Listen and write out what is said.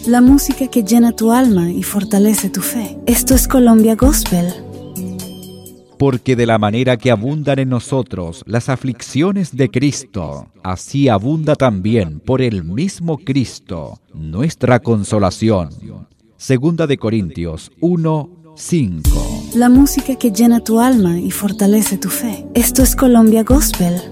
la música que llena tu alma y fortalece tu fe. Esto es Colombia Gospel. Porque de la manera que abundan en nosotros las aflicciones de Cristo, así abunda también por el mismo Cristo nuestra consolación. Segunda de Corintios 1:5. La música que llena tu alma y fortalece tu fe. Esto es Colombia Gospel.